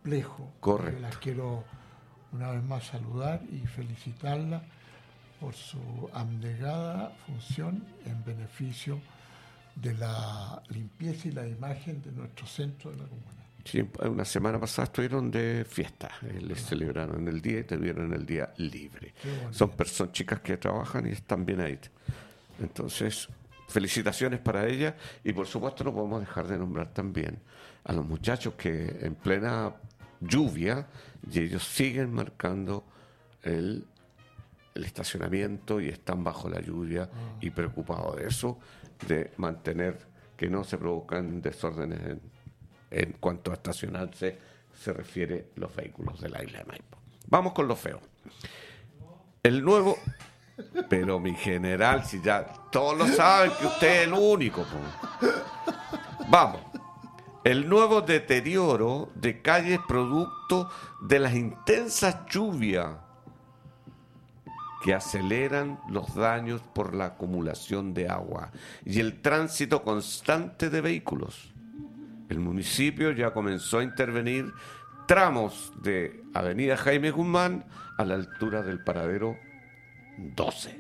complejo. Correcto. Yo las quiero una vez más saludar y felicitarla por su abnegada función en beneficio de la limpieza y la imagen de nuestro centro de la comuna. Sí, una semana pasada estuvieron de fiesta, les celebraron el día y tuvieron el día libre. Son personas chicas que trabajan y están bien ahí. Entonces, felicitaciones para ellas y por supuesto no podemos dejar de nombrar también a los muchachos que en plena lluvia y ellos siguen marcando el estacionamiento y están bajo la lluvia y preocupados de eso, de mantener que no se provocan desórdenes en cuanto a estacionarse se refiere los vehículos de la isla de Maipo. Vamos con lo feo. El nuevo, pero mi general, si ya todos lo saben que usted es el único. Po. Vamos. El nuevo deterioro de calles producto de las intensas lluvias que aceleran los daños por la acumulación de agua y el tránsito constante de vehículos. El municipio ya comenzó a intervenir tramos de Avenida Jaime Guzmán a la altura del paradero 12.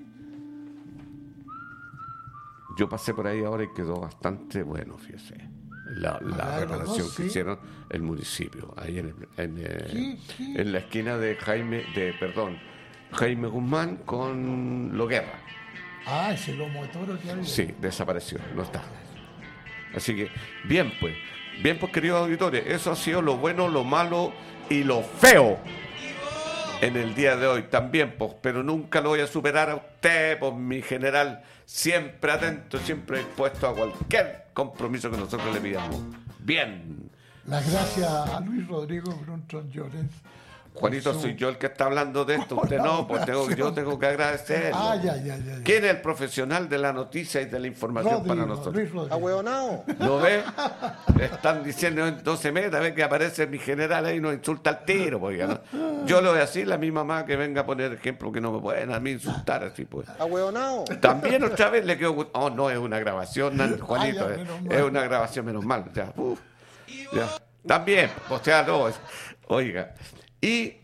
Yo pasé por ahí ahora y quedó bastante bueno, fíjese. La reparación que hicieron el municipio, ahí en la esquina de Jaime Guzmán con Loguerra. Ah, ese lomo de toro que había. Sí, desapareció, no está. Así que, bien pues, queridos auditores, eso ha sido lo bueno, lo malo y lo feo en el día de hoy también, pues, pero nunca lo voy a superar a usted, pues, mi general, siempre atento, siempre dispuesto a cualquier compromiso que nosotros le pidamos. Bien. Las gracias a Luis Rodrigo Brunton Llorens. Juanito, soy yo el que está hablando de esto, usted no, pues yo tengo que agradecer. Ya. ¿Quién es el profesional de la noticia y de la información para nosotros? ¡Ahueonao! ¿Lo ve? Están diciendo no se meta, ve que aparece mi general ahí y nos insulta al tiro, pues, ¿no? Yo lo voy a decir, la misma mamá que venga a poner ejemplo que no me pueden a mí insultar así, pues. ¡Ahueonao! También otra vez le quedó... Oh, no, es una grabación, Juanito, es una grabación, menos mal. Ya. También, o sea, no, oiga... Y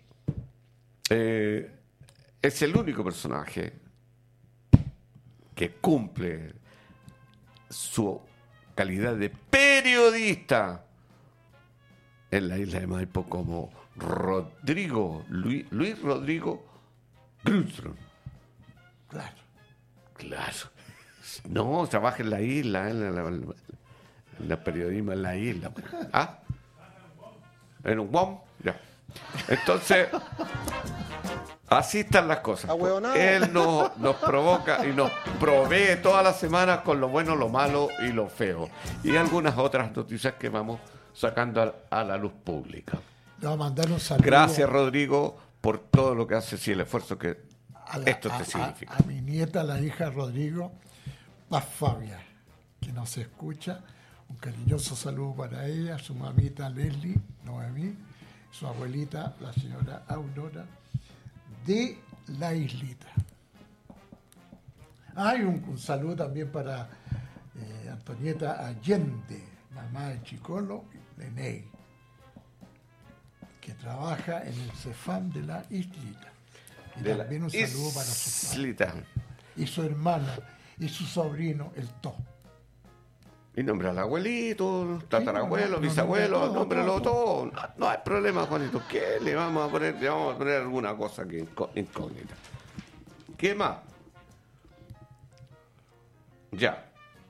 es el único personaje que cumple su calidad de periodista en la isla de Maipo como Luis Rodrigo Grunstrom. Claro. No, trabaja en la isla, en la periodismo en la isla. ¿Ah? En un WOM, ya. Entonces, así están las cosas. Él nos provoca y nos provee todas las semanas con lo bueno, lo malo y lo feo. Y algunas otras noticias que vamos sacando a la luz pública. Le voy a mandar un saludo. Gracias, Rodrigo, por todo lo que haces y el esfuerzo que esto te significa. A mi nieta, la hija Rodrigo, Paz Fabia, que nos escucha. Un cariñoso saludo para ella, su mamita Leslie, Noemí, su abuelita, la señora Aurora, de la islita. Hay un saludo también para Antonieta Allende, mamá de Chicolo, de Ney, que trabaja en el Cefam de la islita. Y también un saludo para su padre, y su hermana, y su sobrino, el To. Y nombra al abuelito, tatarabuelo, bisabuelo, nómbralo todo. No hay problema, Juanito. ¿Qué le vamos a poner? Le vamos a poner alguna cosa que incógnita. ¿Qué más? Ya.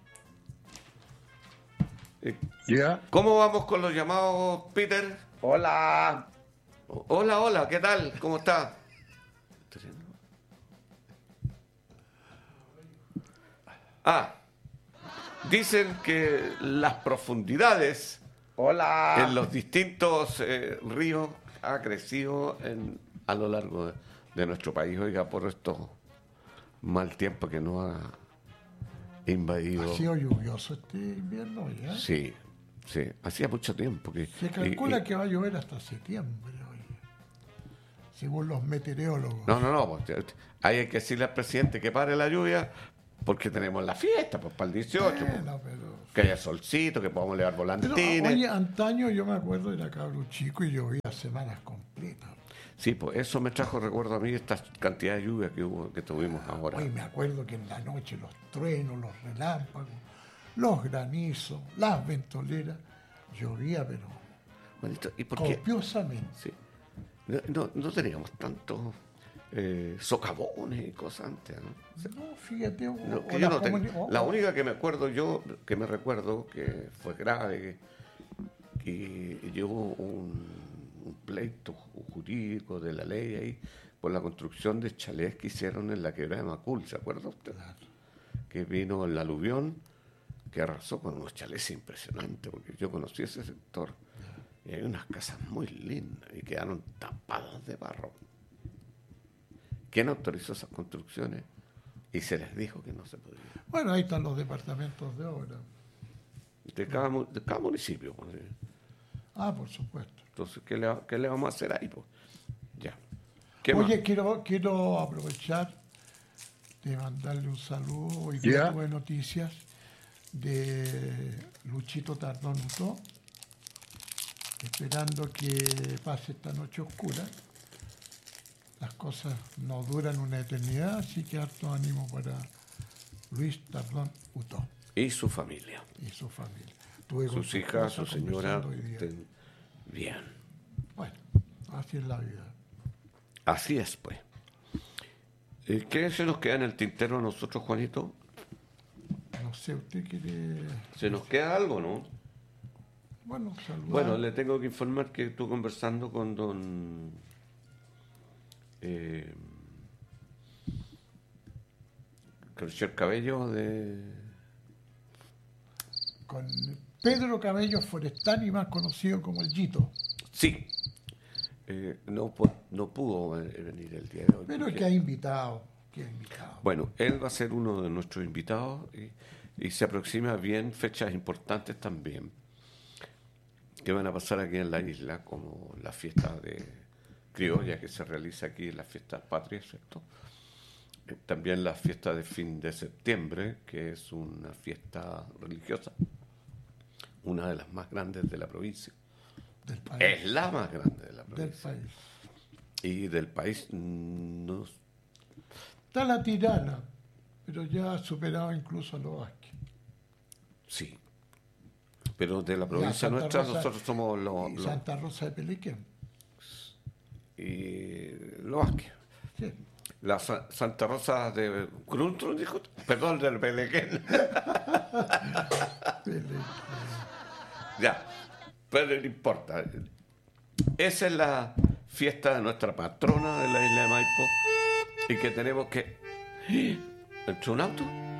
¿Cómo vamos con los llamados, Peter? Hola. Hola, ¿qué tal? ¿Cómo está? Dicen que las profundidades en los distintos ríos ha crecido a lo largo de nuestro país, oiga, por estos mal tiempo que nos ha invadido. Ha sido lluvioso este invierno, ¿ya? Sí, hacía mucho tiempo que... Se calcula que va a llover hasta septiembre, oiga, según los meteorólogos. No, pues, hay que decirle al presidente que pare la lluvia porque tenemos la fiesta, pues, para el 18. Bueno, pero Que haya solcito, que podamos leer Pero, volantines. oye, antaño yo me acuerdo, era cabro chico y llovía semanas completas. Sí, pues eso me trajo recuerdo a mí esta cantidad de lluvia que tuvimos ahora. Hoy me acuerdo que en la noche los truenos, los relámpagos, los granizos, las ventoleras, llovía, pero Juanito, ¿y por qué? copiosamente. Sí. No teníamos tantos socavones y cosas antes, ¿no? No, fíjate, No, que yo no tengo. La única que me acuerdo yo, que me recuerdo que fue grave, que hubo un pleito jurídico de la ley ahí por la construcción de chalés que hicieron en la quebrada de Macul, ¿se acuerda usted? Claro. Que vino el aluvión, que arrasó con unos chalés impresionantes, porque yo conocí ese sector y hay unas casas muy lindas y quedaron tapadas de barro. ¿Quién autorizó esas construcciones? Y se les dijo que no se podía. Bueno, ahí están los departamentos de obra. De cada municipio. Pues. Ah, por supuesto. Entonces, ¿qué le vamos a hacer ahí? Pues? Ya. ¿Qué Oye, más? quiero aprovechar de mandarle un saludo. Hoy día Ya. tuve noticias de Luchito Tardón Utó, esperando que pase esta noche oscura. Las cosas no duran una eternidad, así que harto ánimo para Luis Tardón Utó Y su familia. y su familia. Estuve con Sus hijas, esposa su señora. conversando hoy día. Bien. Bueno, así es la vida. Así es, pues. ¿Qué se nos queda en el tintero a nosotros, Juanito? No sé, usted quiere... ¿Se nos queda algo, no? Bueno, saludar. Bueno, le tengo que informar que estuve conversando con don... Cristian Cabello Con Pedro Cabello Forestani, más conocido como el Yito. Sí. No pudo venir el día de hoy. Pero porque- que ha invitado. Que ha invitado. Bueno, él va a ser uno de nuestros invitados y se aproxima bien fechas importantes también que van a pasar aquí en la isla, como la fiesta de criolla que se realiza aquí, la fiesta patria, ¿cierto? También la fiesta de fin de septiembre, que es una fiesta religiosa, una de las más grandes de la provincia. Del país. Es la más grande de la Del provincia. país. Y del país no. Está la Tirana, pero ya ha superado incluso a los Vázquez. Sí. Pero de la Ya, provincia Santa nuestra, Rosa nosotros somos y los Santa Rosa de Peliquén. Vázquez. Sí. La Santa Rosa de Cruntron, dijo, perdón, del Pelequén. Peliquén. Ya, pero no importa. Esa es la fiesta de nuestra patrona de la isla de Maipo y que tenemos que... ¿Entró un auto?